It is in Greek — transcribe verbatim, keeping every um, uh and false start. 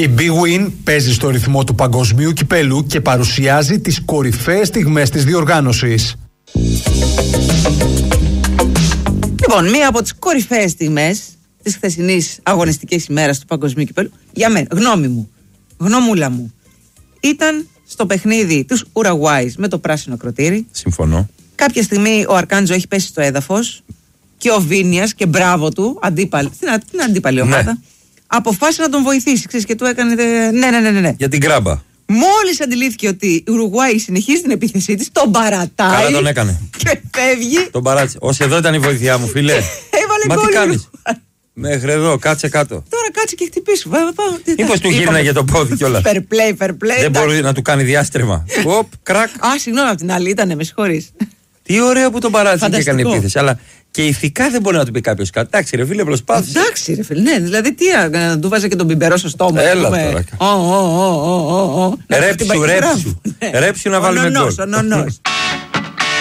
Η Big Win παίζει στο ρυθμό του παγκοσμίου κυπέλου και παρουσιάζει τις κορυφαίες στιγμές της διοργάνωσης. Λοιπόν, μία από τις κορυφαίες στιγμές της χθεσινής αγωνιστικής ημέρας του παγκοσμίου κυπέλου, για μένα, γνώμη μου, γνώμουλα μου, ήταν στο παιχνίδι τους Ουρουγουάης με το πράσινο ακροτήρι. Συμφωνώ. Κάποια στιγμή ο Αρκάντζο έχει πέσει στο έδαφος και ο Βίνιας, και μπράβο του, αντίπαλη, την αντίπαλη ομάδα, ναι, αποφάσισε να τον βοηθήσει. Ξέρεις, και του έκανε. Ναι, ναι, ναι, ναι. Για την κράμπα. Μόλις αντιλήφθηκε ότι η Ουρουγουάη συνεχίζει την επίθεσή της, τον παρατάει. Καλά τον έκανε. Και φεύγει. Τον παράτησε. Όσοι εδώ ήταν η βοηθειά μου, φίλε. Έβαλε Μα γκολ. τι κάνεις? Μέχρι εδώ, κάτσε κάτω. Τώρα κάτσε και χτυπήσου. Μήπως του γύρναγε το πόδι κιόλας? Fair play, fair play. Δεν μπορεί να του κάνει διάστρεμα. Οπ, κρακ. Α, συγγνώμη, απ' την άλλη ήτανε, με συγχωρείς. Τι ωραίο που τον παράτησε και έκανε επίθεση. Αλλά και ηθικά δεν μπορεί να του πει κάποιος κάτι. Εντάξει, ρε φίλε, προσπάθησε. Εντάξει, ρε φίλε, ναι, δηλαδή τι, να του βάζε και τον πιμπερό στο στόμα. Έλα τώρα. Ρέψου, ρέψου. Ρέψου να βάλουμε γκολ.